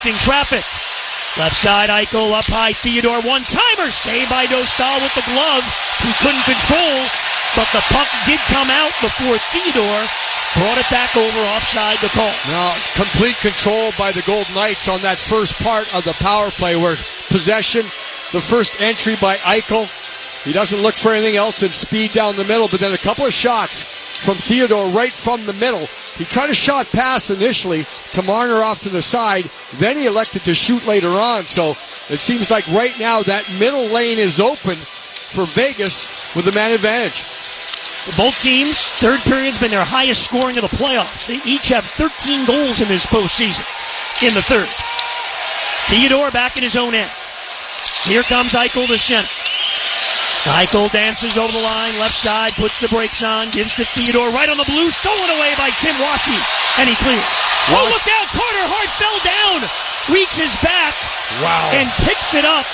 Traffic. Left side, Eichel up high. Theodore one-timer. Saved by Dostal with the glove. He couldn't control, but the puck did come out before Theodore brought it back over offside the call. Now, complete control by the Golden Knights on that first part of the power play where possession, the first entry by Eichel. He doesn't look for anything else and speed down the middle, but then a couple of shots from Theodore right from the middle. He tried a shot pass initially to Marner off to the side. Then he elected to shoot later on. So it seems like right now that middle lane is open for Vegas with the man advantage. Both teams, third period's been their highest scoring of the playoffs. They each have 13 goals in this postseason in the third. Theodore back in his own end. Here comes Eichel to center. Eichel dances over the line, left side, puts the brakes on, gives to Theodore right on the blue, stolen away by Tim Washy, and he clears. Oh, look out, Carter Hart fell down, reaches back, and picks it up.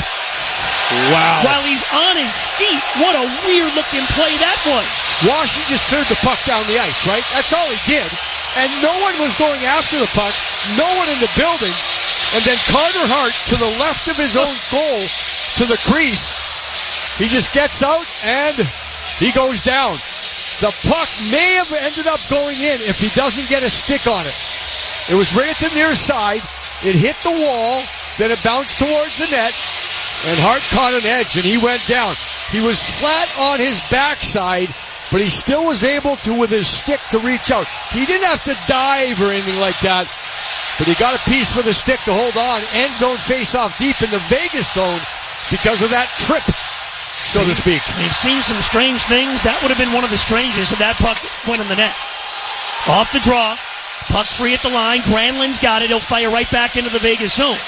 Wow. While he's on his seat. What a weird-looking play that was. Washy just cleared the puck down the ice, right? That's all he did. And no one was going after the puck, no one in the building, and then Carter Hart to the left of his own goal to the crease. He just gets out, and he goes down. The puck may have ended up going in if he doesn't get a stick on it. It was right at the near side. It hit the wall, then it bounced towards the net, and Hart caught an edge, and he went down. He was flat on his backside, but he still was able to, with his stick, to reach out. He didn't have to dive or anything like that, but he got a piece with his stick to hold on. End zone face-off deep in the Vegas zone because of that trip, so to speak. We've seen some strange things. That would have been one of the strangest if that puck went in the net. Off the draw. Puck free at the line. Granlund's got it. He'll fire right back into the Vegas zone.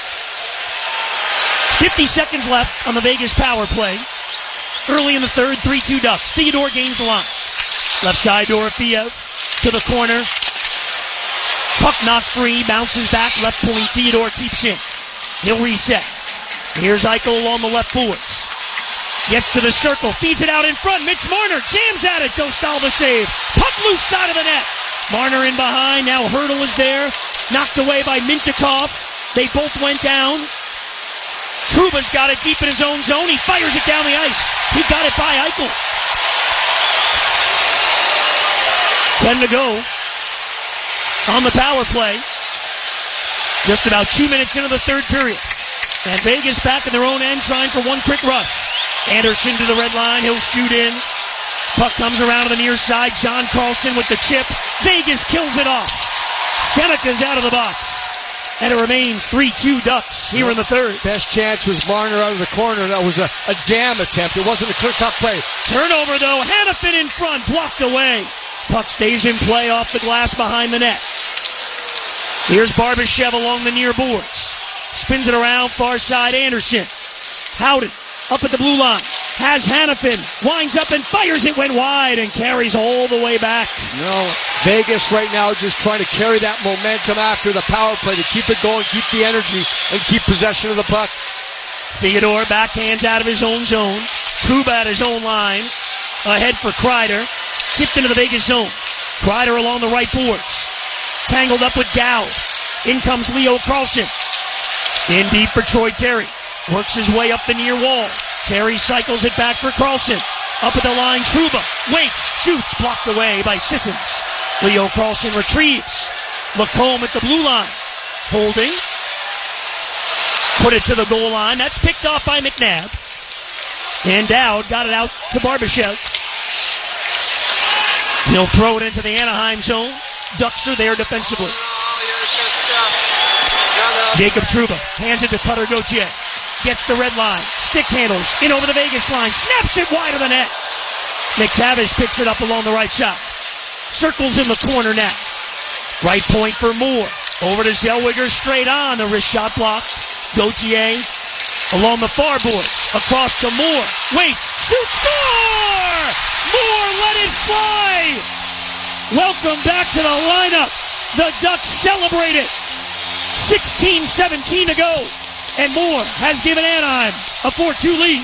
50 seconds left on the Vegas power play. Early in the third, 3-2 Ducks. Theodore gains the line. Left side, Dorofeev to the corner. Puck knocked free. Bounces back. Left point. Theodore keeps in. He'll reset. Here's Eichel along the left boards. Gets to the circle, feeds it out in front. Mitch Marner jams at it. Dostal the save. Puck loose side of the net. Marner in behind. Now Hurdle is there. Knocked away by Mintyukov. They both went down. Trouba's got it deep in his own zone. He fires it down the ice. He got it by Eichel. 10 to go on the power play. Just about 2 minutes into the third period. And Vegas back in their own end trying for one quick rush. Anderson to the red line. He'll shoot in. Puck comes around to the near side. John Carlson with the chip. Vegas kills it off. Seneca's out of the box. And it remains 3-2 Ducks here in the third. Best chance was Marner out of the corner. That was a damn attempt. It wasn't a clear-cut play. Turnover, though. Hanifin in front. Blocked away. Puck stays in play off the glass behind the net. Here's Barbashev along the near boards. Spins it around. Far side, Anderson. Howden up at the blue line. Has Hanifin. Winds up and fires it. Went wide and carries all the way back. No, Vegas right now just trying to carry that momentum after the power play to keep it going, keep the energy, and keep possession of the puck. Theodore backhands out of his own zone. Trouba at his own line. Ahead for Kreider. Tipped into the Vegas zone. Kreider along the right boards. Tangled up with Gow. In comes Leo Carlson. In deep for Troy Terry. Works his way up the near wall. Terry cycles it back for Carlson. Up at the line, Trouba. Waits, shoots, blocked away by Sissons. Leo Carlson retrieves. Lacombe at the blue line. Holding. Put it to the goal line. That's picked off by McNabb. And Dowd got it out to Barbashev. He'll throw it into the Anaheim zone. Ducks are there defensively. Jacob Trouba hands it to Cutter Gauthier. Gets the red line. Stick handles. In over the Vegas line. Snaps it wide of the net. McTavish picks it up along the right side. Circles in the corner now. Right point for Moore. Over to Zellweger straight on. The wrist shot blocked. Gauthier along the far boards. Across to Moore. Waits. Shoots. Score! Moore let it fly! Welcome back to the lineup. The Ducks celebrate it. 16-17 to go. And Moore has given Anaheim a 4-2 lead.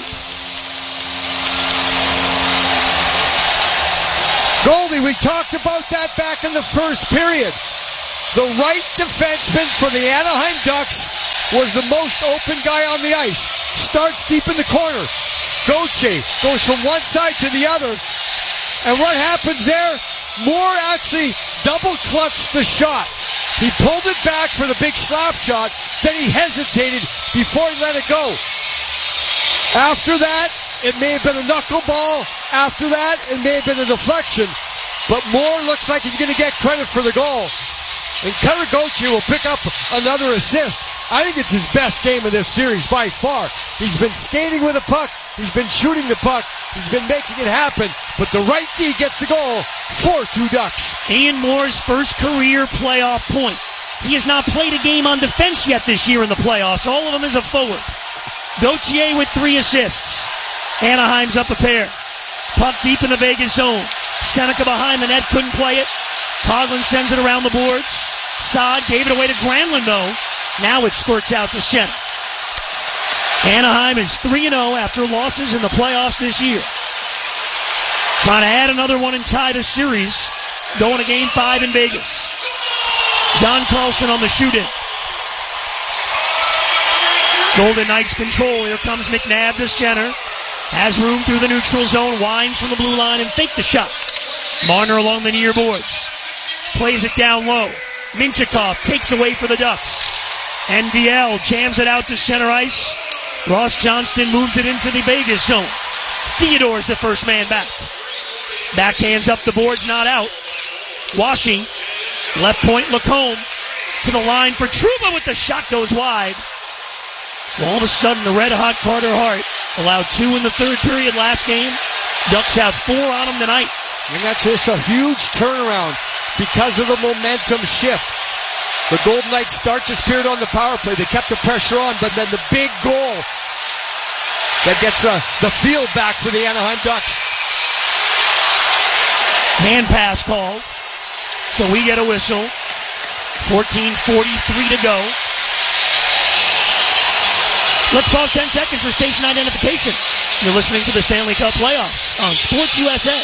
Goldie, we talked about that back in the first period. The right defenseman for the Anaheim Ducks was the most open guy on the ice. Starts deep in the corner. Gauthier goes from one side to the other. And what happens there? Moore actually double-clutched the shot. He pulled it back for the big slap shot. Then he hesitated before he let it go. After that, it may have been a knuckleball. After that, it may have been a deflection. But Moore looks like he's going to get credit for the goal. And Cutter Gauthier will pick up another assist. I think it's his best game of this series by far. He's been skating with the puck. He's been shooting the puck. He's been making it happen. But the right D gets the goal. 4-2 Ducks. Ian Moore's first career playoff point. He has not played a game on defense yet this year in the playoffs. All of them as a forward. Gauthier with 3 assists. Anaheim's up a pair. Puck deep in the Vegas zone. Seneca behind the net, couldn't play it. Coughlin sends it around the boards. Saad gave it away to Granlund, though. Now it squirts out to center. Anaheim is 3-0 after losses in the playoffs this year. Trying to add another one and tie the series. Going to Game 5 in Vegas. John Carlson on the shoot-in. Golden Knights control. Here comes McNabb to center. Has room through the neutral zone. Winds from the blue line and faked the shot. Marner along the near boards. Plays it down low. Minchikov takes away for the Ducks. NVL jams it out to center ice. Ross Johnston moves it into the Vegas zone. Theodore's the first man back. Backhands up the boards, not out. Washing. Left point, Lacombe. To the line for Trouba with the shot goes wide. All of a sudden, the red-hot Carter Hart allowed 2 in the third period last game. Ducks have 4 on them tonight. And that's just a huge turnaround because of the momentum shift. The Golden Knights start this period on the power play. They kept the pressure on, but then the big goal that gets the field back for the Anaheim Ducks. Hand pass called. So we get a whistle. 14:43 to go. Let's pause 10 seconds for station identification. You're listening to the Stanley Cup Playoffs on Sports USA.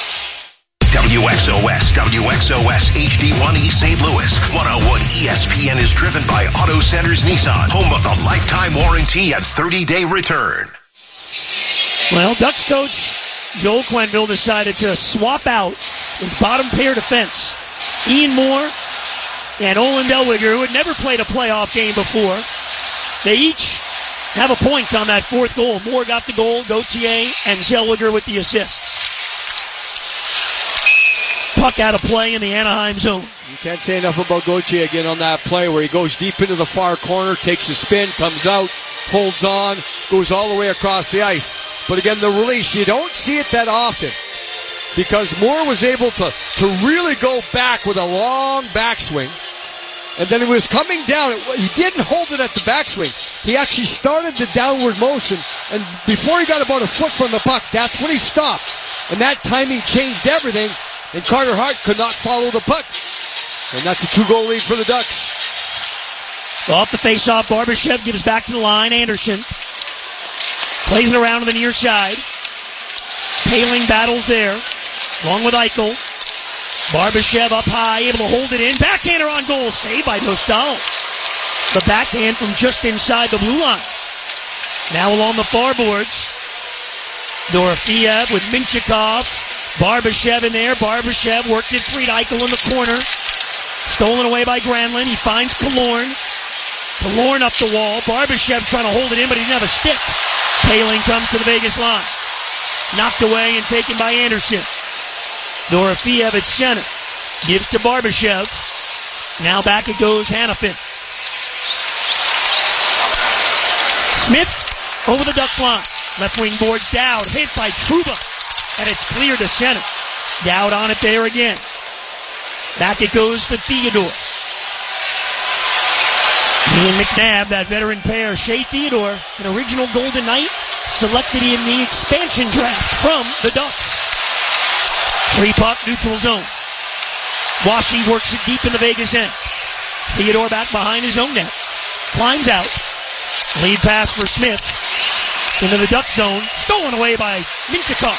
WXOS, WXOS HD1 East St. Louis. 101 ESPN is driven by Auto Centers Nissan, home of the lifetime warranty and 30-day return. Well, Ducks coach Joel Quenneville decided to swap out his bottom pair defense. Ian Moore and Olin Delwiger, who had never played a playoff game before. They each have a point on that fourth goal. Moore got the goal, Gauthier and Zellweger with the assists. Puck out of play in the Anaheim zone. You can't say enough about Gauthier again on that play where he goes deep into the far corner, takes a spin, comes out, holds on, goes all the way across the ice. But again, the release, you don't see it that often because Moore was able to really go back with a long backswing. And then he was coming down. He didn't hold it at the backswing. He actually started the downward motion. And before he got about a foot from the puck, that's when he stopped. And that timing changed everything. And Carter Hart could not follow the puck. And that's a 2-goal lead for the Ducks. Off the face-off, Barbashev gives back to the line. Anderson plays it around to the near side. Paling battles there, along with Eichel. Barbashev up high, able to hold it in. Backhander on goal, saved by Dostal. The backhand from just inside the blue line. Now along the far boards. Dorofeev with Minchikov. Barbashev in there. Barbashev worked it free to Eichel in the corner. Stolen away by Granlund. He finds Killorn. Killorn up the wall. Barbashev trying to hold it in, but he didn't have a stick. Paling comes to the Vegas line. Knocked away and taken by Anderson. Dorofeev at center. Gives to Barbashev. Now back it goes Hanifin. Smith over the Ducks line. Left wing boards Dowd. Hit by Trouba. And it's clear to center. Dowd on it there again. Back it goes for Theodore. Ian McNabb, that veteran pair. Shea Theodore, an original Golden Knight, selected in the expansion draft from the Ducks. Free puck, neutral zone. Washi works it deep in the Vegas end. Theodore back behind his own net. Climbs out. Lead pass for Smith. Into the Duck zone. Stolen away by Minchikov.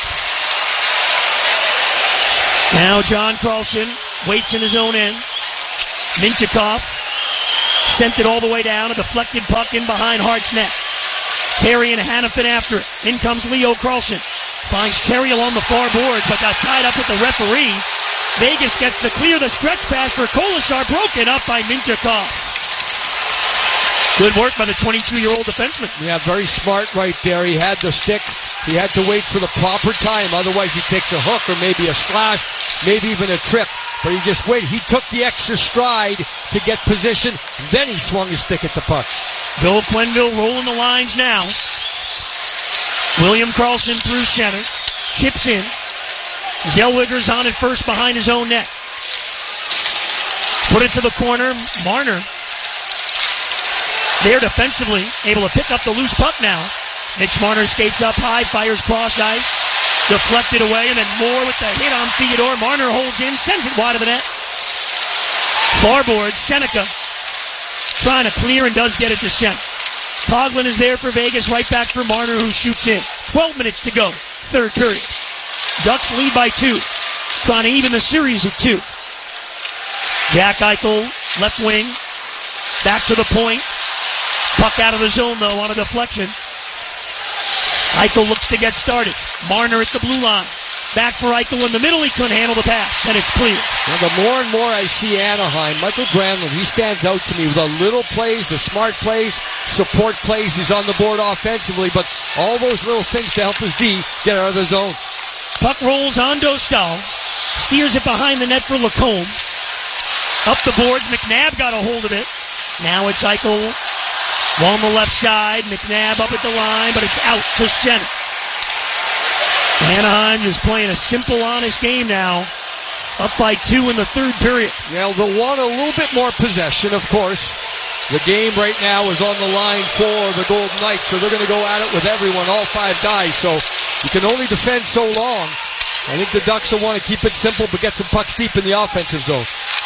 Now John Carlson waits in his own end. Minchikov Sent it all the way down, a deflected puck in behind Hart's net. Terry and Hannafin after it. In comes Leo Carlson. Finds Terry along the far boards, but got tied up with the referee. Vegas gets the clear. The stretch pass for Kolasar, broken up by Mintyukov. Good work by the 22-year-old defenseman. Yeah, very smart right there. He had the stick. He had to wait for the proper time. Otherwise, he takes a hook or maybe a slash, maybe even a trip. But he just waited. He took the extra stride to get position. Then he swung his stick at the puck. Joel Quenneville rolling the lines now. William Karlsson through center. Chips in. Zellweger's on it first behind his own net. Put it to the corner. Marner there defensively, able to pick up the loose puck now. Mitch Marner skates up high, fires cross ice. Deflected away, and then Moore with the hit on Theodore. Marner holds in, sends it wide of the net. Farboard, Seneca trying to clear and does get it to center. Coughlin is there for Vegas, right back for Marner, who shoots in. 12 minutes to go, third period. Ducks lead by 2, trying to even the series at 2. Jack Eichel, left wing, back to the point. Puck out of the zone, though, on a deflection. Eichel looks to get started. Marner at the blue line. Back for Eichel in the middle. He couldn't handle the pass, and it's clear. Now, the more and more I see Anaheim, Michael Granlund, he stands out to me with the little plays, the smart plays, support plays. He's on the board offensively, but all those little things to help his D get out of the zone. Puck rolls on Dostal. Steers it behind the net for Lacombe. Up the boards. McNabb got a hold of it. Now it's Eichel on the left side. McNabb up at the line, but it's out to center. Anaheim just playing a simple, honest game now. Up by 2 in the third period. Now, they'll want a little bit more possession, of course. The game right now is on the line for the Golden Knights, so they're going to go at it with everyone, all 5 guys. So you can only defend so long. I think the Ducks will want to keep it simple, but get some pucks deep in the offensive zone.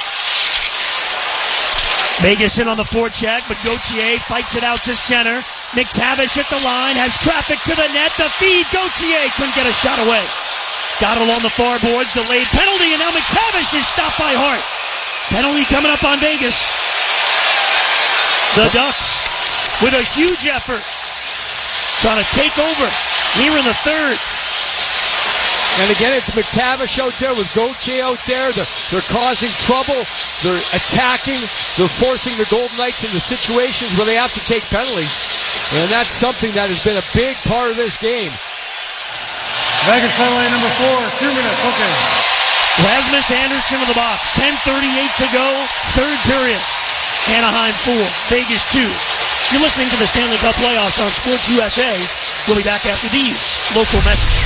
Vegas in on the forecheck, but Gauthier fights it out to center. McTavish at the line, has traffic to the net. The feed, Gauthier couldn't get a shot away. Got it along the far boards, delayed penalty, and now McTavish is stopped by Hart. Penalty coming up on Vegas. The Ducks with a huge effort, trying to take over here in the third. And again, it's McTavish out there with Gauthier out there. They're causing trouble. They're attacking. They're forcing the Golden Knights into situations where they have to take penalties. And that's something that has been a big part of this game. Vegas penalty number 4, 2 minutes, okay. Rasmus Anderson in the box. 10:38 to go, third period. Anaheim 4, Vegas 2. You're listening to the Stanley Cup playoffs on Sports USA. We'll be back after these local messages.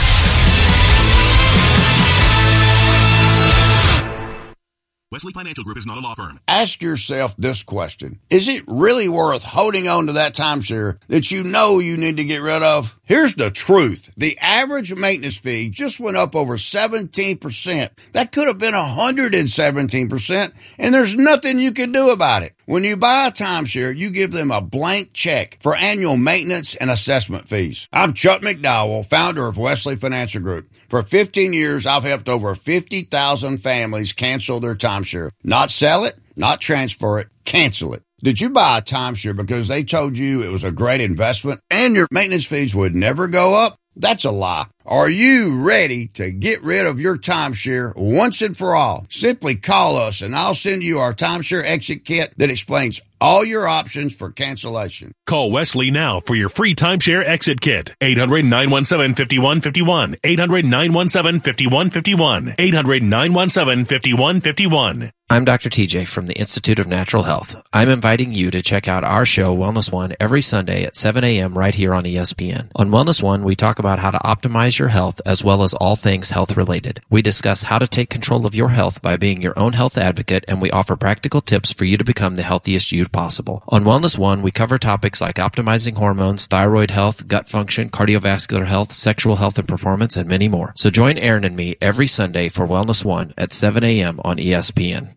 Wesley Financial Group is not a law firm. Ask yourself this question. Is it really worth holding on to that timeshare that you know you need to get rid of? Here's the truth. The average maintenance fee just went up over 17%. That could have been 117%, and there's nothing you can do about it. When you buy a timeshare, you give them a blank check for annual maintenance and assessment fees. I'm Chuck McDowell, founder of Wesley Financial Group. For 15 years, I've helped over 50,000 families cancel their timeshare. Not sell it, not transfer it, cancel it. Did you buy a timeshare because they told you it was a great investment and your maintenance fees would never go up? That's a lie. Are you ready to get rid of your timeshare once and for all? Simply call us and I'll send you our timeshare exit kit that explains all your options for cancellation. Call Wesley now for your free timeshare exit kit. 800-917-5151. 800-917-5151. 800-917-5151. I'm Dr. TJ from the Institute of Natural Health. I'm inviting you to check out our show, Wellness One, every Sunday at 7 a.m. right here on ESPN. On Wellness One, we talk about how to optimize your health as well as all things health related. We discuss how to take control of your health by being your own health advocate, and we offer practical tips for you to become the healthiest you possible. On Wellness One, we cover topics like optimizing hormones, thyroid health, gut function, cardiovascular health, sexual health and performance, and many more. So join Aaron and me every Sunday for Wellness One at 7 a.m. on ESPN.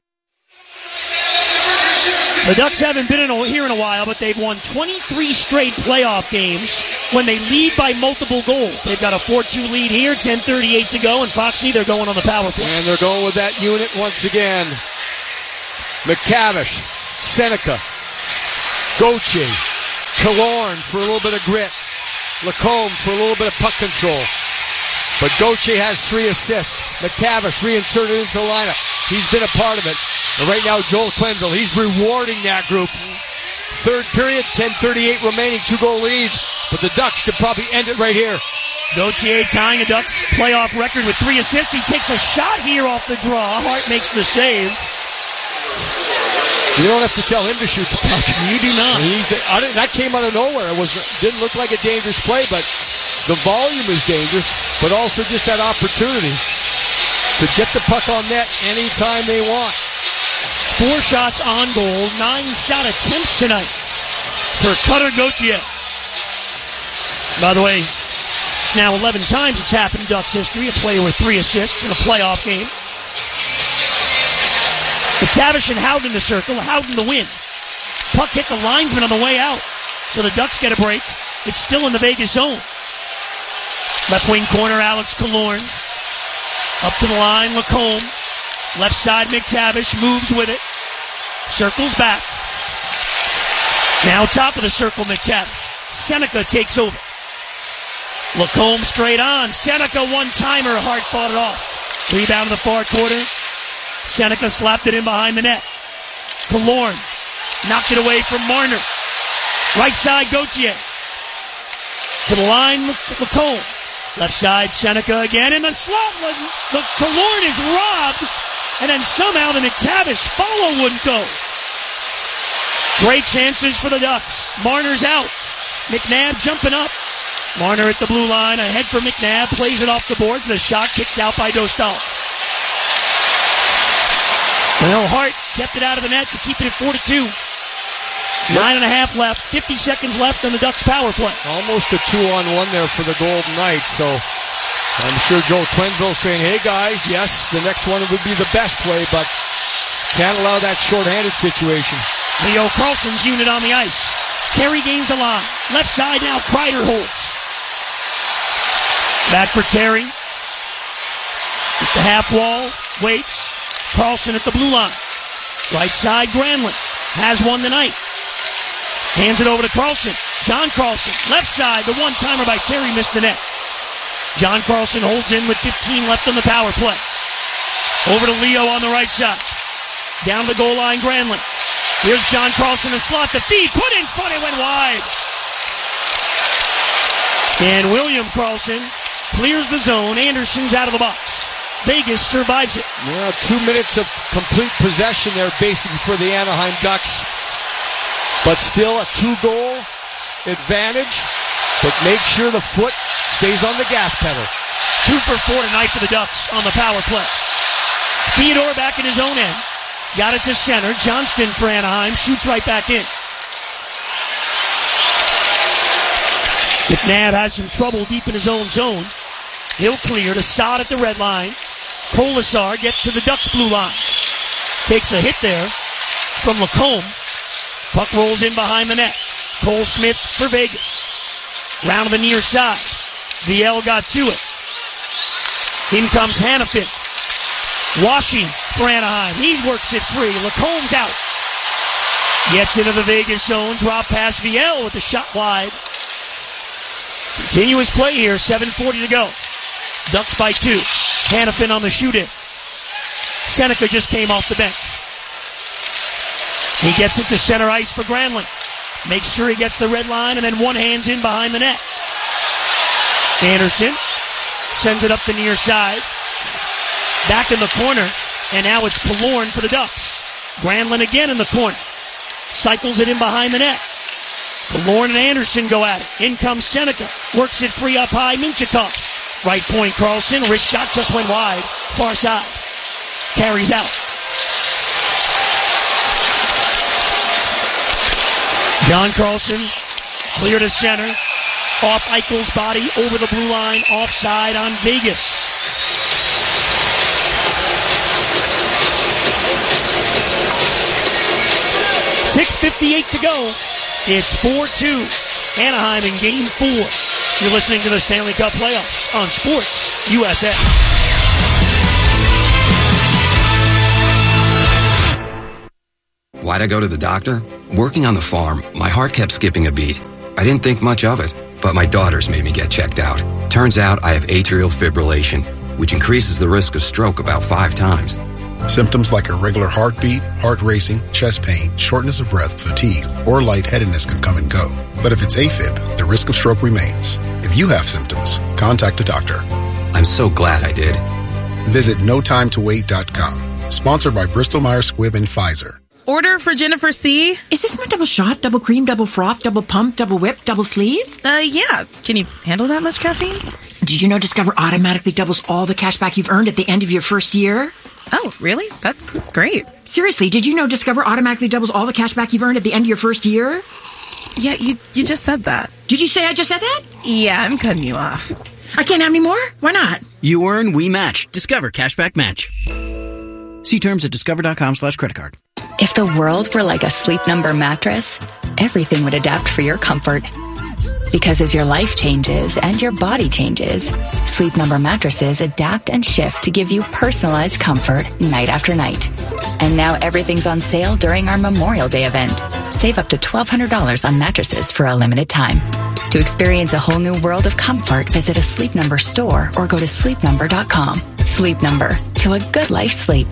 The Ducks haven't been here in a while, but they've won 23 straight playoff games when they lead by multiple goals. They've got a 4-2 lead here, 10:38 to go, and Foxy, they're going on the power play. And they're going with that unit once again. McTavish, Seneca, Gauthier. Killorn for a little bit of grit. Lacombe for a little bit of puck control. But Gauthier has 3 assists. McTavish reinserted into the lineup. He's been a part of it. And right now, Joel Quenneville, he's rewarding that group. Third period, 10:38 remaining, 2-goal lead. But the Ducks could probably end it right here. Gauthier tying a Ducks playoff record with 3 assists. He takes a shot here off the draw. Hart makes the save. You don't have to tell him to shoot the puck. You do not. That came out of nowhere. Didn't look like a dangerous play, but the volume is dangerous, but also just that opportunity to get the puck on net anytime they want. 4 shots on goal, 9 shot attempts tonight for Cutter Gauthier. By the way, it's now 11 times it's happened in Ducks history, a player with 3 assists in a playoff game. McTavish and Howden to circle, Howden the win. Puck hit the linesman on the way out, so the Ducks get a break. It's still in the Vegas zone. Left wing corner, Alex Killorn. Up to the line, Lacombe. Left side, McTavish moves with it. Circles back. Now top of the circle, McTavish. Seneca takes over. Lacombe straight on. Seneca one-timer. Hart fought it off. Rebound to the far quarter. Seneca slapped it in behind the net. Killorn knocked it away from Marner. Right side, Gauthier. To the line, Lacombe. Left side, Seneca again in the slot. The Killorn is robbed, and then somehow the McTavish follow wouldn't go. Great chances for the Ducks. Marner's out. McNabb jumping up. Marner at the blue line, ahead for McNabb, plays it off the boards. The shot kicked out by Dostal. Well, Hart kept it out of the net to keep it at 4-2. 9.5 left, 50 seconds left on the Ducks power play. Almost a 2-on-1 there for the Golden Knights, so I'm sure Joel Quenneville saying, hey guys, yes, the next one would be the best way, but can't allow that shorthanded situation. Leo Carlson's unit on the ice. Terry gains the line. Left side now, Kreider holds. Back for Terry. At the half wall, waits. Carlson at the blue line. Right side, Granlund has one tonight. Hands it over to Carlson. John Carlson, left side, the one-timer by Terry missed the net. John Carlson holds in with 15 left on the power play. Over to Leo on the right side. Down the goal line, Granlund. Here's John Carlson, a slot to feed. Put in front, it went wide. And William Carlson clears the zone. Anderson's out of the box. Vegas survives it. Yeah, 2 minutes of complete possession there basically for the Anaheim Ducks. But still a 2-goal advantage. But make sure the foot stays on the gas pedal. 2 for 4 tonight for the Ducks on the power play. Theodore back in his own end. Got it to center. Johnston for Anaheim. Shoots right back in. McNabb has some trouble deep in his own zone. He'll clear to Saad at the red line. Kolasar gets to the Ducks blue line. Takes a hit there from Lacombe. Puck rolls in behind the net. Cole Smith for Vegas. Round to the near side. VL got to it. In comes Hanifin. Washing for Anaheim. He works it free. Lacombe's out. Gets into the Vegas zone. Drop pass VL with the shot wide. Continuous play here. 7:40 to go. Ducks by 2. Hanifin on the shoot-in. Seneca just came off the bench. He gets it to center ice for Granlund. Makes sure he gets the red line and then one hand's in behind the net. Anderson sends it up the near side. Back in the corner, and now it's Killorn for the Ducks. Granlund again in the corner. Cycles it in behind the net. Killorn and Anderson go at it. In comes Seneca. Works it free up high, Minchikov. Right point, Carlson. Wrist shot just went wide. Far side. Carries out. John Carlson, clear to center. Off Eichel's body, over the blue line. Offside on Vegas. .6:58 to go. It's 4-2. Anaheim in Game 4. You're listening to the Stanley Cup Playoffs on Sports USA. Why'd I go to the doctor? Working on the farm, my heart kept skipping a beat. I didn't think much of it, but my daughters made me get checked out. Turns out I have atrial fibrillation, which increases the risk of stroke about 5 times. Symptoms like irregular heartbeat, heart racing, chest pain, shortness of breath, fatigue, or lightheadedness can come and go. But if it's AFib, the risk of stroke remains. If you have symptoms, contact a doctor. I'm so glad I did. Visit NoTimeToWait.com. Sponsored by Bristol-Myers Squibb and Pfizer. Order for Jennifer C. Is this my double shot, double cream, double froth, double pump, double whip, double sleeve? Yeah. Can you handle that much caffeine? Did you know Discover automatically doubles all the cash back you've earned at the end of your first year? Oh, really? That's great. Seriously, did you know Discover automatically doubles all the cash back you've earned at the end of your first year? Yeah, you just said that. Did you say I just said that? Yeah, I'm cutting you off. I can't have any more? Why not? You earn, we match. Discover Cashback Match. See terms at discover.com/creditcard. If the world were like a Sleep Number mattress, everything would adapt for your comfort. Because as your life changes and your body changes, Sleep Number mattresses adapt and shift to give you personalized comfort night after night. And now everything's on sale during our Memorial Day event. Save up to $1,200 on mattresses for a limited time. To experience a whole new world of comfort, visit a Sleep Number store or go to sleepnumber.com. Sleep Number, to a good life sleep.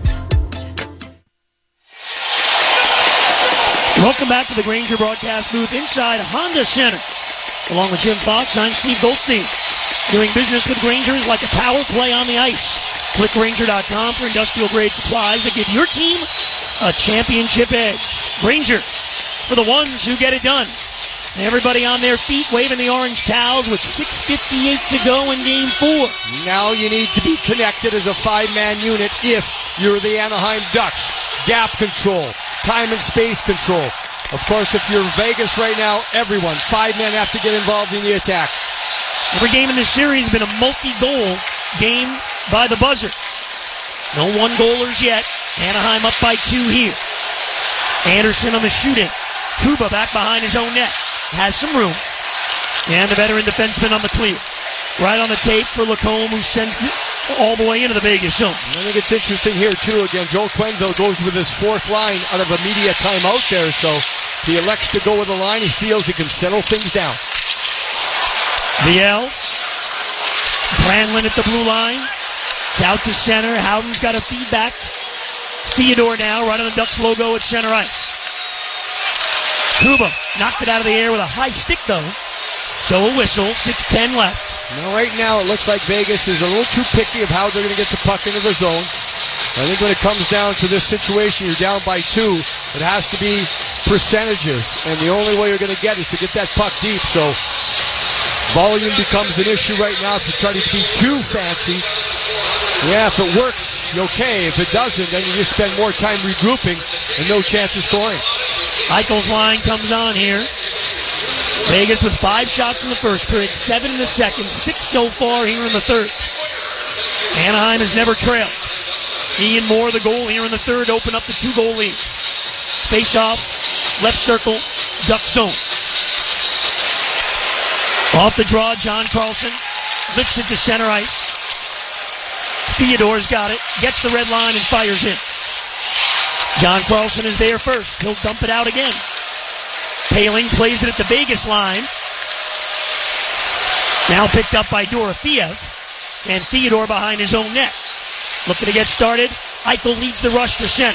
Welcome back to the Grainger broadcast booth inside Honda Center. Along with Jim Fox, I'm Steve Goldstein. Doing business with Grainger is like a power play on the ice. Click Grainger.com for industrial-grade supplies that give your team a championship edge. Grainger, for the ones who get it done. Everybody on their feet waving the orange towels with 6:58 to go in Game 4. Now you need to be connected as a 5-man unit if you're the Anaheim Ducks. Gap control, time and space control. Of course, if you're Vegas right now, everyone, 5 men have to get involved in the attack. Every game in this series has been a multi-goal game by the buzzer. No one-goalers yet. Anaheim up by 2 here. Anderson on the shooting. Trouba back behind his own net. Has some room. And the veteran defenseman on the clear. Right on the tape for Lacombe, who sends it all the way into the Vegas zone. I think it's interesting here, too. Again, Joel Quenneville goes with his 4th line out of a media timeout there, so he elects to go with a line. He feels he can settle things down. Viel. Granlund at the blue line. It's out to center. Howden's got a feedback. Theodore now, right on the Ducks logo at center ice. Trouba knocked it out of the air with a high stick, though. So a whistle, 6:10 left. Now, right now, it looks like Vegas is a little too picky of how they're going to get the puck into the zone. I think when it comes down to this situation, you're down by 2. It has to be percentages, and the only way you're going to get is to get that puck deep. So volume becomes an issue right now if you try to be too fancy. Yeah, if it works, okay. If it doesn't, then you just spend more time regrouping and no chance of scoring. Eichel's line comes on here. Vegas with 5 shots in the first period, 7 in the second, 6 so far here in the third. Anaheim has never trailed. Ian Moore, the goal here in the third, to open up the 2-goal lead. Face off, left circle, Duck zone. Off the draw, John Carlson lifts it to center ice. Theodore's got it, gets the red line and fires in. John Carlson is there first. He'll dump it out again. Paling plays it at the Vegas line. Now picked up by Dorofeev. And Theodore behind his own net. Looking to get started. Eichel leads the rush to center.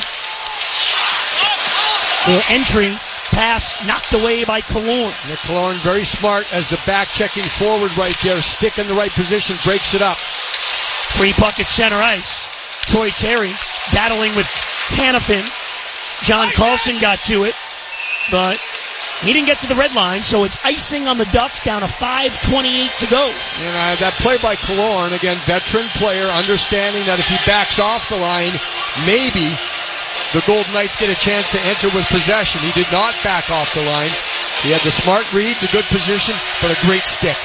The entry pass knocked away by Killorn. Nick Killorn very smart as the back checking forward right there. Stick in the right position, breaks it up. Free puck at center ice. Troy Terry battling with Hanifin. John Carlson got to it, but he didn't get to the red line, so it's icing on the Ducks down to 5:28 to go. And that play by Killorn, again, veteran player, understanding that if he backs off the line, maybe the Golden Knights get a chance to enter with possession. He did not back off the line. He had the smart read, the good position, but a great stick.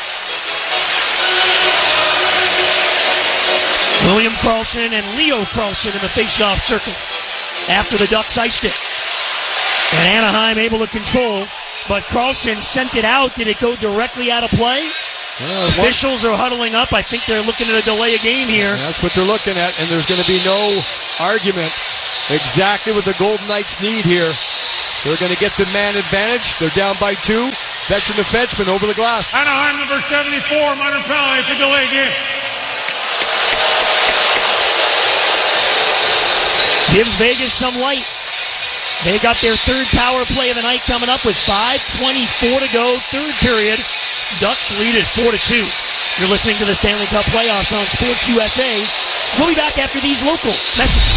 William Karlsson and Leo Carlson in the face-off circle after the Ducks iced it. And Anaheim able to control, but Karlsson sent it out. Did it go directly out of play? Officials are huddling up. I think they're looking at a delay of game here. That's what they're looking at, and there's going to be no argument Exactly what the Golden Knights need here. They're going to get the man advantage. They're down by 2. Veteran defenseman over the glass. Anaheim number 74, minor penalty for delay game. Gives Vegas some light. They got their third power play of the night coming up with 5:24 to go, third period. Ducks lead at 4-2. You're listening to the Stanley Cup playoffs on Sports USA. We'll be back after these local messages.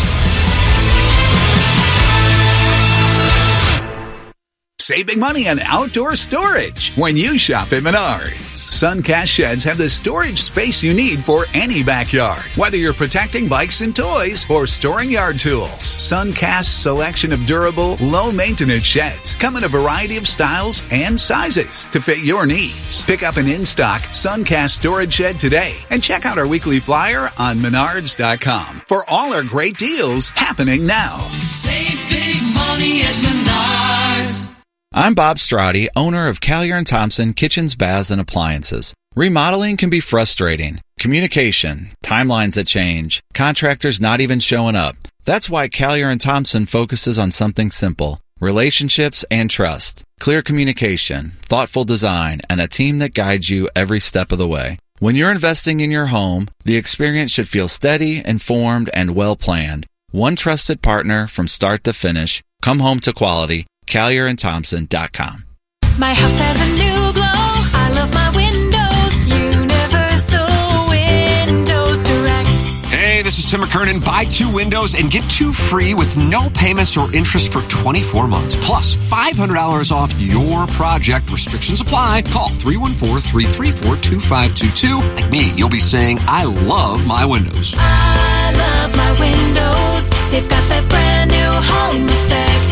Save big money on outdoor storage when you shop at Menards. Suncast sheds have the storage space you need for any backyard. Whether you're protecting bikes and toys or storing yard tools, Suncast's selection of durable, low-maintenance sheds come in a variety of styles and sizes to fit your needs. Pick up an in-stock Suncast storage shed today and check out our weekly flyer on Menards.com for all our great deals happening now. Save big money at Menards. I'm Bob Strati, owner of Callier & Thompson Kitchens, Baths, and Appliances. Remodeling can be frustrating. Communication, timelines that change, contractors not even showing up. That's why Callier & Thompson focuses on something simple: relationships and trust, clear communication, thoughtful design, and a team that guides you every step of the way. When you're investing in your home, the experience should feel steady, informed, and well-planned. One trusted partner from start to finish. Come home to quality. CallierandThompson.com. My house has a new glow. I love my windows. Universal Windows Direct. Hey, this is Tim McKernan. Buy 2 windows and get 2 free with no payments or interest for 24 months. Plus $500 off your project. Restrictions apply. Call 314-334-2522. Like me, you'll be saying, I love my windows. I love my windows. They've got that brand new home effect.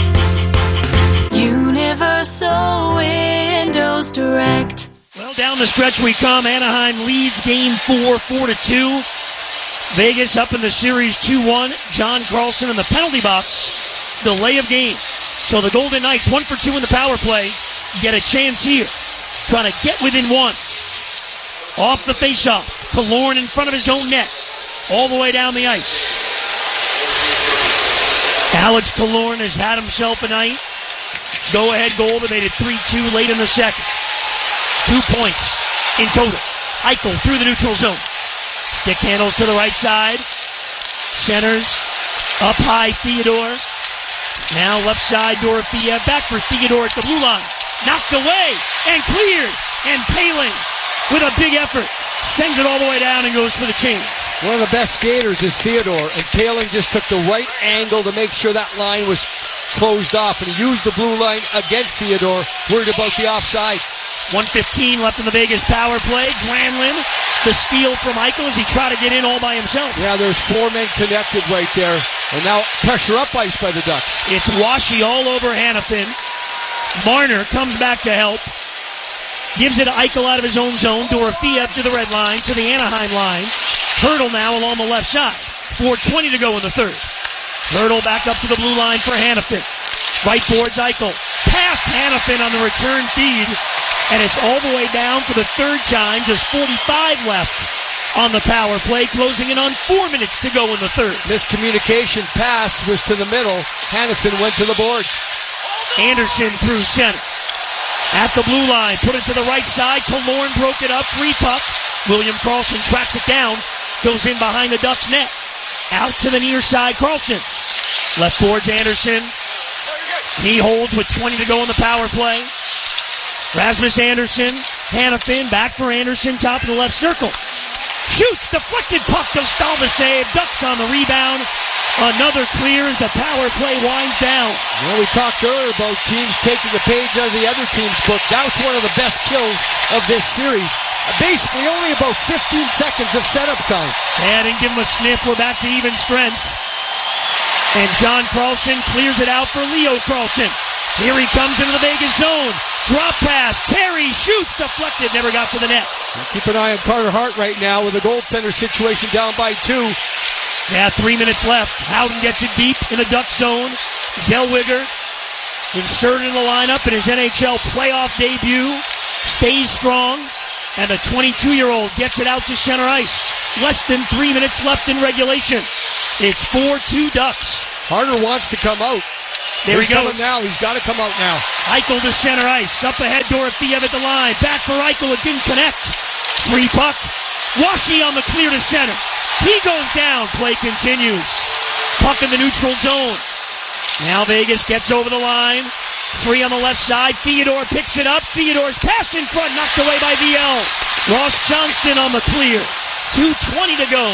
Universal Windows Direct. Well, down the stretch we come. Anaheim leads game 4, 4-2. Vegas up in the series 2-1. John Carlson in the penalty box. Delay of game. So the Golden Knights, 1 for 2 in the power play, get a chance here. Trying to get within 1. Off the faceoff. Killorn in front of his own net. All the way down the ice. Alex Killorn has had himself a night. Go-ahead goal that made it 3-2 late in the second. 2 points in total. Eichel through the neutral zone. Stick handles to the right side. Centers. Up high, Theodore. Now left side, Dorofeyev. Back for Theodore at the blue line. Knocked away and cleared. And Poehling, with a big effort, sends it all the way down and goes for the change. One of the best skaters is Theodore, and Poehling just took the right angle to make sure that line was closed off, and he used the blue line against Theodore, worried about the offside. 1:15 left in the Vegas power play. Granlund, the steal from Eichel as he tried to get in all by himself. Yeah, there's 4 men connected right there, and now pressure up ice by the Ducks. It's Washy all over Hanifin. Marner comes back to help. Gives it to Eichel out of his own zone. Dorofeyev to the red line, to the Anaheim line. Hurdle now along the left side. 4:20 to go in the third. Hurdle back up to the blue line for Hanifin. Right boards Eichel. Past Hanifin on the return feed. And it's all the way down for the third time. Just 45 left on the power play. Closing in on 4 minutes to go in the third. Miscommunication pass was to the middle. Hanifin went to the boards. Anderson through center. At the blue line. Put it to the right side. Killorn broke it up. Free puck. William Karlsson tracks it down. Goes in behind the Ducks net. Out to the near side, Karlsson. Left boards Anderson. He holds with 20 to go in the power play. Rasmus Anderson. Hanifin back for Anderson. Top of the left circle. Shoots. Deflected puck. Dostalva save. Ducks on the rebound. Another clear as the power play winds down. Well, we talked earlier about teams taking a page out of the other team's book. That was one of the best kills of this series. Basically only about 15 seconds of setup time. And didn't give him a sniff. We're back to even strength. And John Carlson clears it out for Leo Carlsson. Here he comes into the Vegas zone. Drop pass. Terry shoots. Deflected. Never got to the net. Keep an eye on Carter Hart right now with a goaltender situation down by 2. Yeah, 3 minutes left. Howden gets it deep in the Duck zone. Zellweger inserted in the lineup in his NHL playoff debut. Stays strong. And the 22-year-old gets it out to center ice. Less than 3 minutes left in regulation. It's 4-2 Ducks. Harder wants to come out. There He's he goes. coming now. He's got to come out now. Eichel to center ice. Up ahead, Dorofeev at the line. Back for Eichel. It didn't connect. Free puck. Washi on the clear to center. He goes down. Play continues. Puck in the neutral zone. Now Vegas gets over the line. Free on the left side. Theodore picks it up. Theodore's pass in front. Knocked away by VL. Ross Johnston on the clear. 2:20 to go.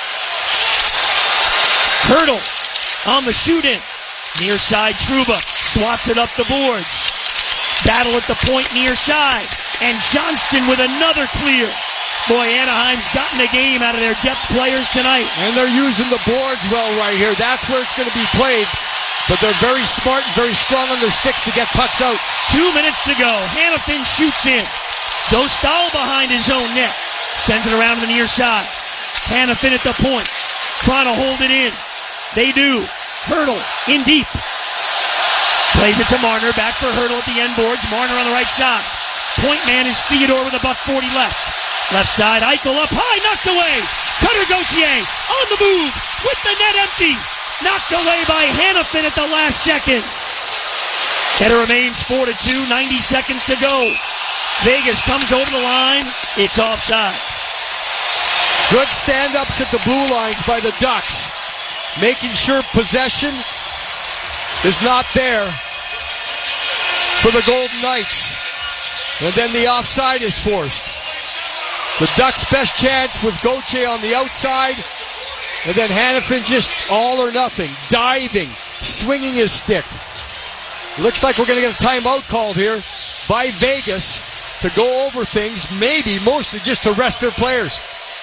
Hurdle on the shoot-in. Near side, Trouba swats it up the boards. Battle at the point near side. And Johnston with another clear. Boy, Anaheim's gotten a game out of their depth players tonight. And they're using the boards well right here. That's where it's going to be played. But they're very smart and very strong on their sticks to get pucks out. 2 minutes to go. Hanifin shoots in. Dostal behind his own net. Sends it around to the near side. Hanifin at the point. Trying to hold it in. They do. Hurdle in deep. Plays it to Marner. Back for Hurdle at the end boards. Marner on the right side. Point man is Theodore with $1:40 left. Left side, Eichel up high, knocked away. Cutter Gauthier on the move with the net empty. Knocked away by Hanifin at the last second. It remains 4-2, 90 seconds to go. Vegas comes over the line. It's offside. Good stand-ups at the blue lines by the Ducks. Making sure possession is not there for the Golden Knights. And then the offside is forced. The Ducks' best chance with Gauthier on the outside. And then Hanifin just all or nothing. Diving, swinging his stick. Looks like we're going to get a timeout called here by Vegas to go over things, maybe mostly just to rest their players.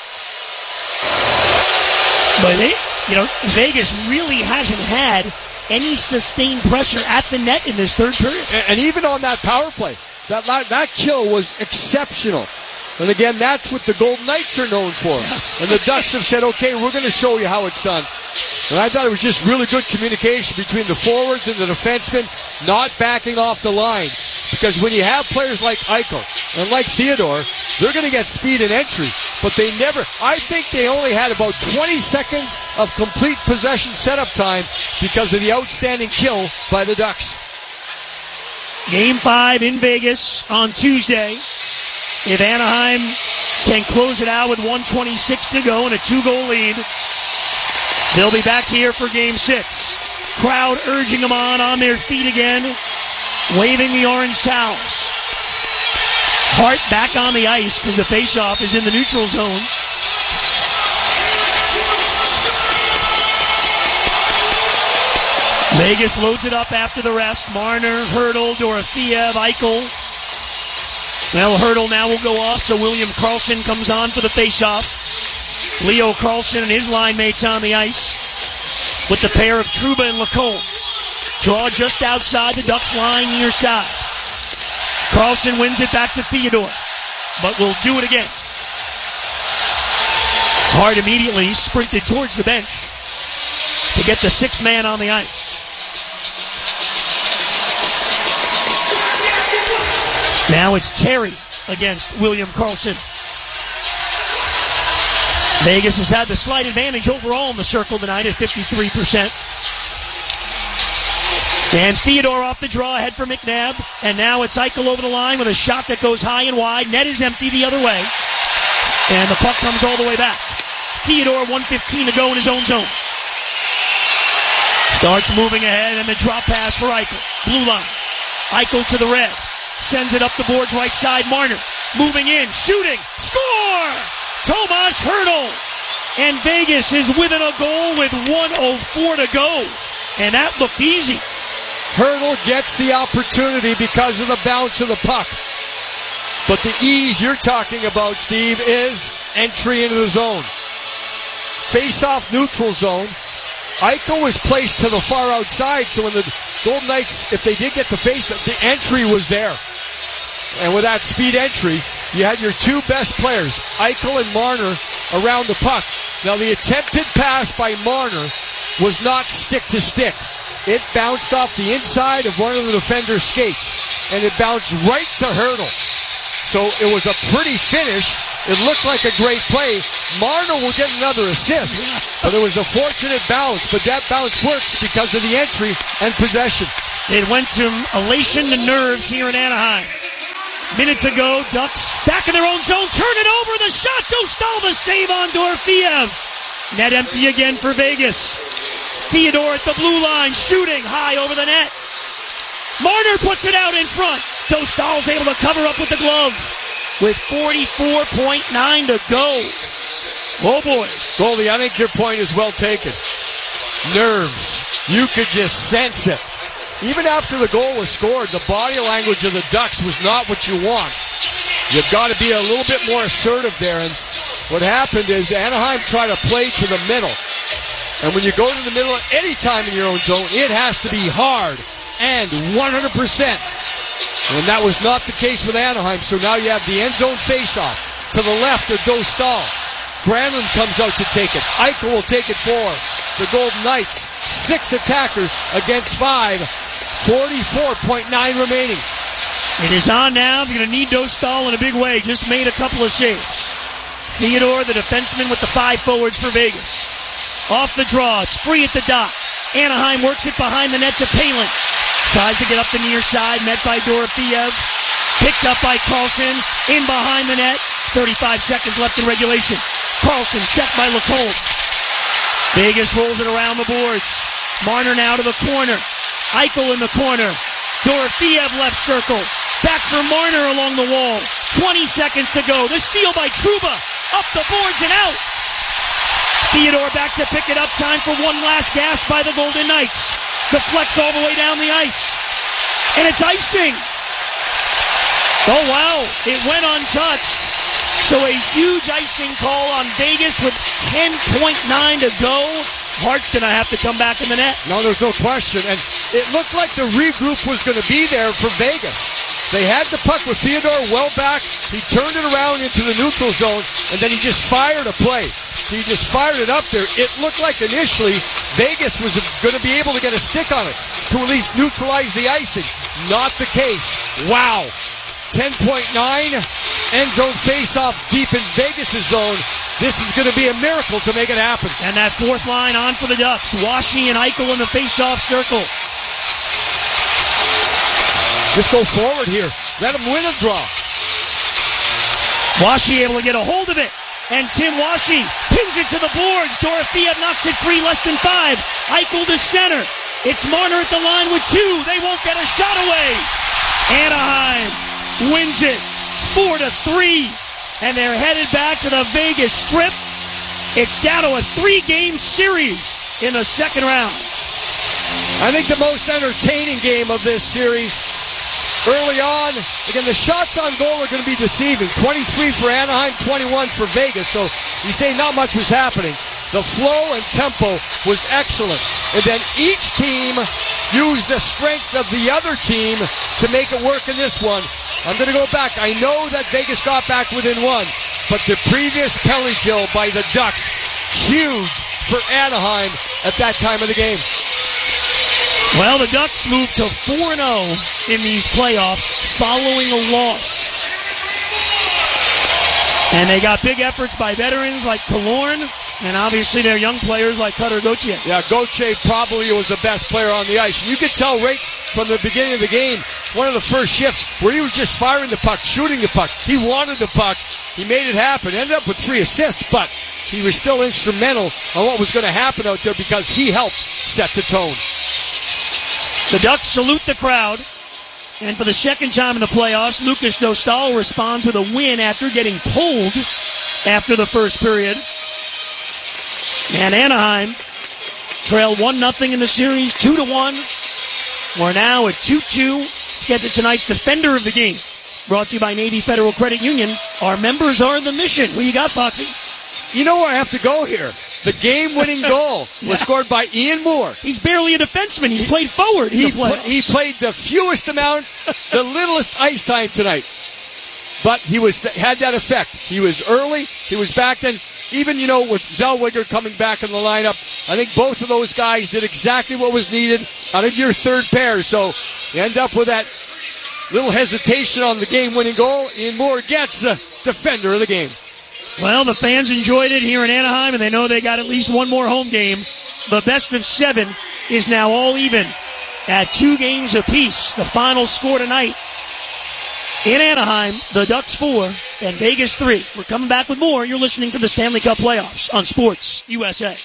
But Vegas really hasn't had any sustained pressure at the net in this third period. And even on that power play, that kill was exceptional. And again, that's what the Golden Knights are known for. And the Ducks have said, okay, we're going to show you how it's done. And I thought it was just really good communication between the forwards and the defensemen, not backing off the line. Because when you have players like Eichel and like Theodore, they're going to get speed and entry. But I think they only had about 20 seconds of complete possession setup time because of the outstanding kill by the Ducks. Game 5 in Vegas on Tuesday. If Anaheim can close it out with 1:26 to go and a 2-goal lead, they'll be back here for Game 6. Crowd urging them on their feet again, waving the orange towels. Hart back on the ice because the faceoff is in the neutral zone. Vegas loads it up after the rest. Marner, Hurdle, Dorofeev, Eichel. Well, Hurdle now will go off, so William Karlsson comes on for the faceoff. Leo Carlson and his line mates on the ice with the pair of Trouba and Lacombe. Draw just outside the Ducks line near side. Carlson wins it back to Theodore, but will do it again. Hart immediately sprinted towards the bench to get the sixth man on the ice. Now it's Terry against William Karlsson. Vegas has had the slight advantage overall in the circle tonight at 53%. And Theodore off the draw, ahead for McNabb. And now it's Eichel over the line with a shot that goes high and wide. Net is empty the other way. And the puck comes all the way back. Theodore, 1:15 to go in his own zone. Starts moving ahead and the drop pass for Eichel. Blue line. Eichel to the red. Sends it up the boards right side. Marner moving in, shooting, score! Tomas Hurdle. And Vegas is within a goal with 1:04 to go. And that looked easy. Hurdle gets the opportunity because of the bounce of the puck. But the ease you're talking about, Steve, is entry into the zone. Face-off neutral zone. Eichel was placed to the far outside, so when the Golden Knights, if they did get the face, the entry was there. And with that speed entry, you had your two best players, Eichel and Marner, around the puck. Now, the attempted pass by Marner was not stick-to-stick. It bounced off the inside of one of the defender's skates, and it bounced right to Hurdle. So it was a pretty finish, It looked like a great play. Marner will get another assist, but it was a fortunate bounce. But that bounce works because of the entry and possession. It went from elation to nerves here in Anaheim. Minute to go. Ducks back in their own zone. Turn it over. The shot. Dostal the save on Dorofeev. Net empty again for Vegas. Theodore at the blue line. Shooting high over the net. Marner puts it out in front. Dostal's able to cover up with the glove. With 44.9 to go. Oh boy. Goldie, I think your point is well taken. Nerves. You could just sense it. Even after the goal was scored, the body language of the Ducks was not what you want. You've got to be a little bit more assertive there. And what happened is Anaheim tried to play to the middle. And when you go to the middle at any time in your own zone, it has to be hard and 100%. And that was not the case with Anaheim. So now you have the end zone faceoff. To the left of Dostal. Granlund comes out to take it. Eichel will take it for the Golden Knights. 6 attackers against 5. 44.9 remaining. It is on now. You're going to need Dostal in a big way. Just made a couple of saves. Theodore, the defenseman with the 5 forwards for Vegas. Off the draw. It's free at the dot. Anaheim works it behind the net to Palin. Tries to get up the near side. Met by Dorofeev. Picked up by Carlson. In behind the net. 35 seconds left in regulation. Carlson checked by Lacombe. Vegas rolls it around the boards. Marner now to the corner. Eichel in the corner. Dorofeev left circle. Back for Marner along the wall. 20 seconds to go. The steal by Trouba. Up the boards and out. Theodore back to pick it up. Time for one last gasp by the Golden Knights. Deflects all the way down the ice. And it's icing. Oh, wow. It went untouched. So a huge icing call on Vegas with 10.9 to go. Hart's going to have to come back in the net. No, there's no question. And it looked like the regroup was going to be there for Vegas. They had the puck with Theodore well back. He turned it around into the neutral zone, and then he just fired a play. He just fired it up there. It looked like initially Vegas was going to be able to get a stick on it to at least neutralize the icing. Not the case. Wow. 10.9. End zone face-off deep in Vegas' zone. This is going to be a miracle to make it happen. And that fourth line on for the Ducks. Washi and Eichel in the face-off circle. Just go forward here. Let him win a draw. Washi able to get a hold of it. And Tim Washi pins it to the boards. Dorofeev knocks it free, less than 5. Eichel to center. It's Marner at the line with 2. They won't get a shot away. Anaheim wins it 4-3. And they're headed back to the Vegas Strip. It's down to a 3-game series in the second round. I think the most entertaining game of this series early on. Again, the shots on goal are going to be deceiving. 23 for Anaheim, 21 for Vegas. So you say not much was happening. The flow and tempo was excellent. And then each team used the strength of the other team to make it work in this one. I'm going to go back. I know that Vegas got back within 1, but the previous penalty kill by the Ducks, huge for Anaheim at that time of the game. Well, the Ducks moved to 4-0 in these playoffs following a loss. And they got big efforts by veterans like Killorn, and obviously their young players like Cutter Gauthier. Yeah, Gauthier probably was the best player on the ice. You could tell right from the beginning of the game, one of the first shifts, where he was just firing the puck, shooting the puck. He wanted the puck. He made it happen. Ended up with 3 assists, but he was still instrumental on what was going to happen out there because he helped set the tone. The Ducks salute the crowd. And for the second time in the playoffs, Lucas Dostal responds with a win after getting pulled after the first period. And Anaheim trailed 1-0 in the series, 2-1. We're now at 2-2. Let's get to tonight's Defender of the Game. Brought to you by Navy Federal Credit Union. Our members are the mission. Who you got, Foxy? You know where I have to go here. The game-winning goal was scored by Ian Moore. He's barely a defenseman. He's played forward. He played the fewest amount, the littlest ice time tonight. But he had that effect. He was early. He was back then. Even, with Zellweger coming back in the lineup, I think both of those guys did exactly what was needed out of your third pair. So you end up with that little hesitation on the game-winning goal. Ian Moore gets Defender of the Game. Well, the fans enjoyed it here in Anaheim, and they know they got at least one more home game. The best of 7 is now all even at 2 games apiece. The final score tonight in Anaheim, the Ducks 4 and Vegas 3. We're coming back with more. You're listening to the Stanley Cup Playoffs on Sports USA.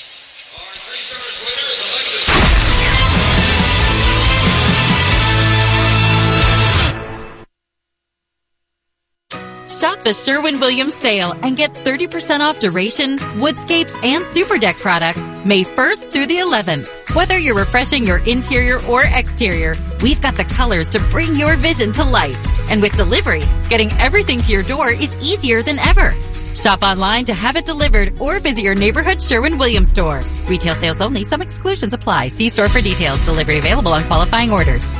Shop the Sherwin-Williams sale and get 30% off Duration, Woodscapes, and Super Deck products May 1st through the 11th. Whether you're refreshing your interior or exterior, we've got the colors to bring your vision to life. And with delivery, getting everything to your door is easier than ever. Shop online to have it delivered or visit your neighborhood Sherwin-Williams store. Retail sales only. Some exclusions apply. See store for details. Delivery available on qualifying orders.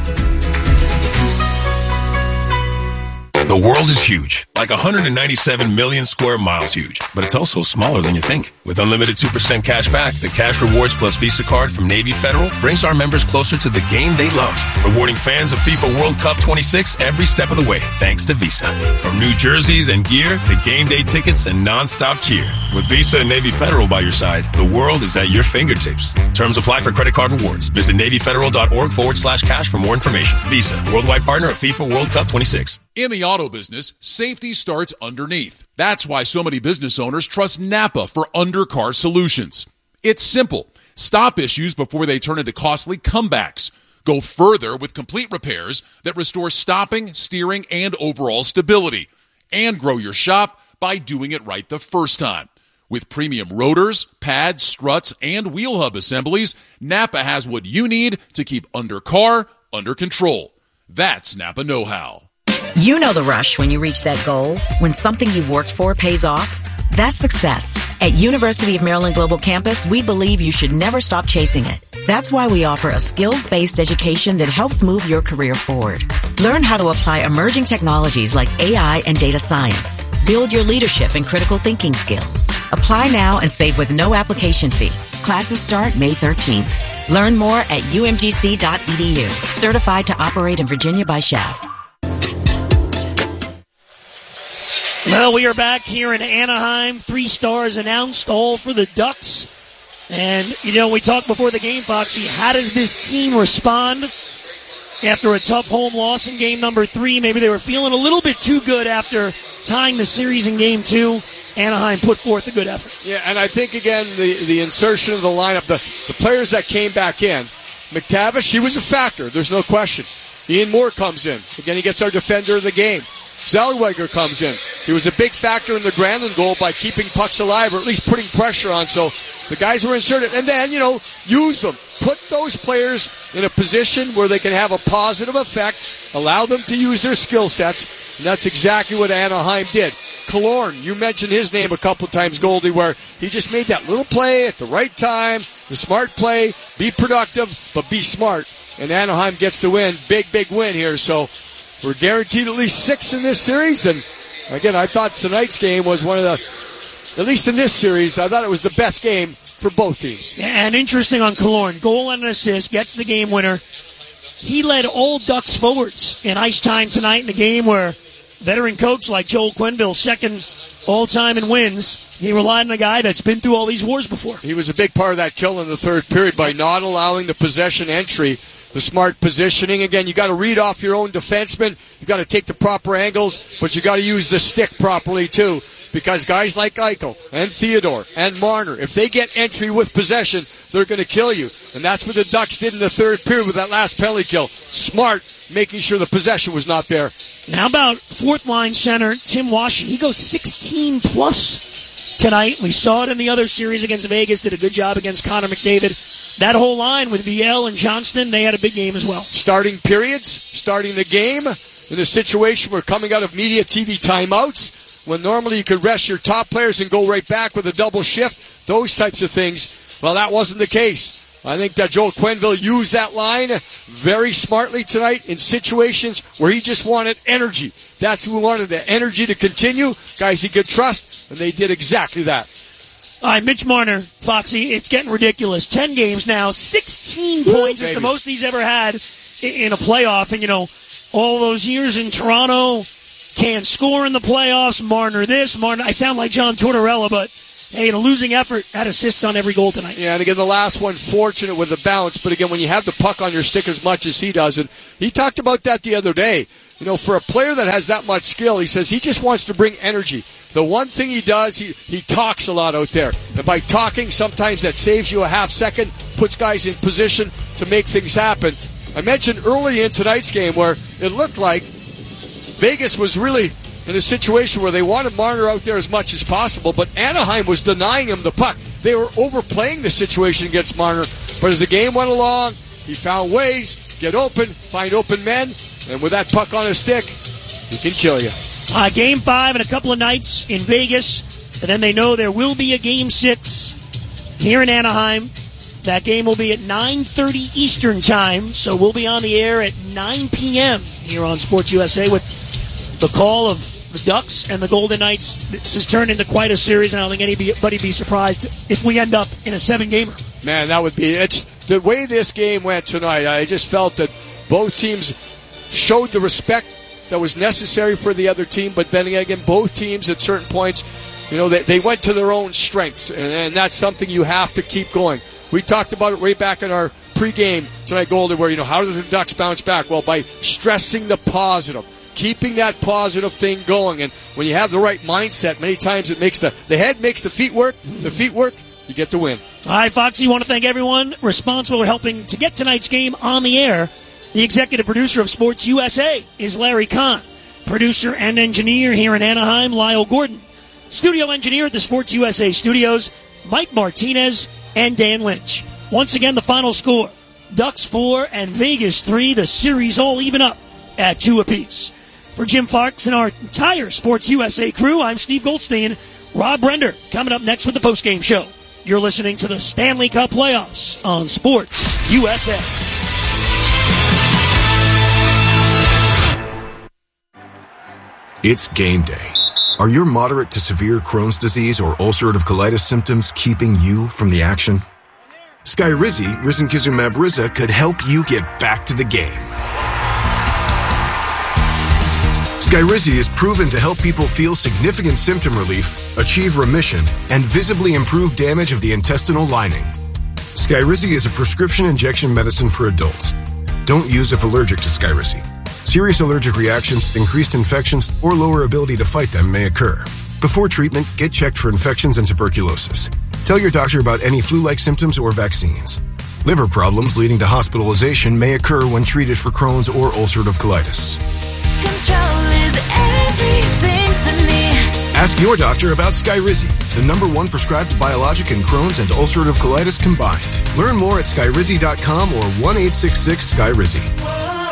The world is huge, like 197 million square miles huge, but it's also smaller than you think. With unlimited 2% cash back, the Cash Rewards Plus Visa card from Navy Federal brings our members closer to the game they love, rewarding fans of FIFA World Cup 26 every step of the way, thanks to Visa. From new jerseys and gear to game day tickets and non-stop cheer. With Visa and Navy Federal by your side, the world is at your fingertips. Terms apply for credit card rewards. Visit NavyFederal.org/cash for more information. Visa, worldwide partner of FIFA World Cup 26. In the auto business, safety starts underneath. That's why so many business owners trust Napa for undercar solutions. It's simple. Stop issues before they turn into costly comebacks. Go further with complete repairs that restore stopping, steering, and overall stability. And grow your shop by doing it right the first time. With premium rotors, pads, struts, and wheel hub assemblies, Napa has what you need to keep undercar under control. That's Napa know-how. You know the rush when you reach that goal, when something you've worked for pays off. That's success. At University of Maryland Global Campus, we believe you should never stop chasing it. That's why we offer a skills-based education that helps move your career forward. Learn how to apply emerging technologies like AI and data science. Build your leadership and critical thinking skills. Apply now and save with no application fee. Classes start May 13th. Learn more at umgc.edu. Certified to operate in Virginia by SCHEV. Well, we are back here in Anaheim. 3 stars announced, all for the Ducks. And, we talked before the game, Foxy, how does this team respond after a tough home loss in game number 3? Maybe they were feeling a little bit too good after tying the series in game 2. Anaheim put forth a good effort. Yeah, and I think, again, the insertion of the lineup, the players that came back in, McTavish, he was a factor. There's no question. Ian Moore comes in. Again, he gets our defender of the game. Zellweger comes in. He was a big factor in the Granlund goal by keeping pucks alive, or at least putting pressure on. So the guys were inserted. And then, use them. Put those players in a position where they can have a positive effect, allow them to use their skill sets, and that's exactly what Anaheim did. Killorn, you mentioned his name a couple times, Goldie, where he just made that little play at the right time, the smart play, be productive, but be smart. And Anaheim gets the win. Big, big win here. So we're guaranteed at least 6 in this series. And again, I thought tonight's game was one of the, at least in this series, I thought it was the best game for both teams. And interesting on Killorn, goal and an assist, gets the game winner. He led all Ducks forwards in ice time tonight in a game where veteran coach like Joel Quenneville, second all-time in wins, he relied on a guy that's been through all these wars before. He was a big part of that kill in the third period by not allowing the possession entry. The smart positioning. Again, you got to read off your own defenseman. You got to take the proper angles, but you got to use the stick properly too. Because guys like Eichel and Theodore and Marner, if they get entry with possession, they're going to kill you. And that's what the Ducks did in the third period with that last penalty kill. Smart, making sure the possession was not there. Now about fourth line center Tim Washington. He goes 16 plus tonight. We saw it in the other series against Vegas. Did a good job against Connor McDavid. That whole line with Viel and Johnston, they had a big game as well. Starting periods, starting the game in a situation where coming out of media TV timeouts, when normally you could rest your top players and go right back with a double shift, those types of things, well, that wasn't the case. I think that Joel Quenneville used that line very smartly tonight in situations where he just wanted energy. That's who wanted the energy to continue, guys he could trust, and they did exactly that. All right, Mitch Marner, Foxy, it's getting ridiculous. 10 games now, 16 points is the most he's ever had in a playoff. And, all those years in Toronto, Can't score in the playoffs. Marner this, Marner. I sound like John Tortorella, but hey, in a losing effort, had assists on every goal tonight. Yeah, and again, the last one, fortunate with the bounce. But again, when you have the puck on your stick as much as he does, and he talked about that the other day. You know, for a player that has that much skill, he says he just wants to bring energy. The one thing he does, he talks a lot out there. And by talking, sometimes that saves you a half second, puts guys in position to make things happen. I mentioned early in tonight's game where it looked like Vegas was really in a situation where they wanted Marner out there as much as possible, but Anaheim was denying him the puck. They were overplaying the situation against Marner. But as the game went along, he found ways, get open, find open men, and with that puck on his stick, he can kill you. Game 5 in a couple of nights in Vegas, and then they know there will be a Game 6 here in Anaheim. That game will be at 9:30 Eastern Time, so we'll be on the air at 9 p.m. here on Sports USA with the call of the Ducks and the Golden Knights. This has turned into quite a series, and I don't think anybody be surprised if we end up in a 7-gamer. Man, that would be it's the way this game went tonight. I just felt that both teams showed the respect that was necessary for the other team, but then again, both teams at certain points, you know, they went to their own strengths, and that's something you have to keep going. We talked about it way back in our pregame tonight, Golden, where, you know, how do the Ducks bounce back? Well, by stressing the positive, keeping that positive thing going. And when you have the right mindset, many times it makes the head makes the feet work. The feet work, you get the win. All right, Foxy, want to thank everyone responsible for helping to get tonight's game on the air. The executive producer of Sports USA is Larry Kahn. Producer and engineer here in Anaheim, Lyle Gordon. Studio engineer at the Sports USA studios, Mike Martinez and Dan Lynch. Once again, the final score, Ducks 4 and Vegas 3. The series all even up at 2 apiece. For Jim Farks and our entire Sports USA crew, I'm Steve Goldstein. Rob Brender coming up next with the postgame show. You're listening to the Stanley Cup playoffs on Sports USA. It's game day. Are your moderate to severe Crohn's disease or ulcerative colitis symptoms keeping you from the action? Skyrizi, risankizumab Riza, could help you get back to the game. Skyrizi is proven to help people feel significant symptom relief, achieve remission, and visibly improve damage of the intestinal lining. Skyrizi is a prescription injection medicine for adults. Don't use if allergic to Skyrizi. Serious allergic reactions, increased infections, or lower ability to fight them may occur. Before treatment, get checked for infections and tuberculosis. Tell your doctor about any flu-like symptoms or vaccines. Liver problems leading to hospitalization may occur when treated for Crohn's or ulcerative colitis. Control is everything to me. Ask your doctor about Skyrizi, the #1 prescribed biologic in Crohn's and ulcerative colitis combined. Learn more at skyrizi.com or 1-866-SKYRIZI.